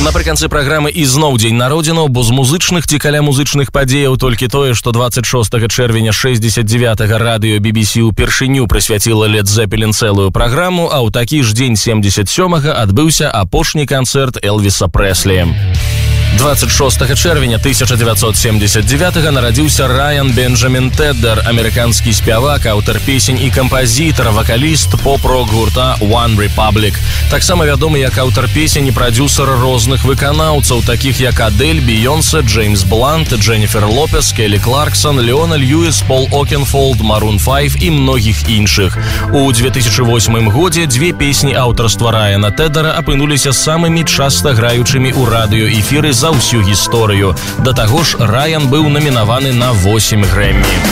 Напрыканцы праграмы ізноў дзень народзінаў, бо з музычных ці каля музычных падзеяў толькі тое, што 26 чэрвеня 69-га радыё BBC упершыню прысвяціла Led Zeppelin цэлую праграму, а ў такі ж дзень 77-га адбыўся апошні канцэрт Элвіса Прэслі. 26 чэрвеня 1979-га нарадзіўся Райан Бенджамін Теддер, амерыканскі спявак, аўтар песень і кампазітар, вакаліст поп-рок гурта One Republic. Таксама вядомы як аўтар песень і прадзюсар розных выканаўцаў, такіх як Адель, Бейонсе, Джеймс Блант, Дженніфер Лопес, Келлі Кларксон, Леона Льюіс, Пол Окенфолд, Maroon 5 і многіх іншых. У 2008 годзе дзве песні аўтарства Райана Теддера апынуліся самымі часта граючымі ў радыёэфіры за ўсю гісторыю. Да таго ж, Райан быў намінаваны на 8 Грэммі.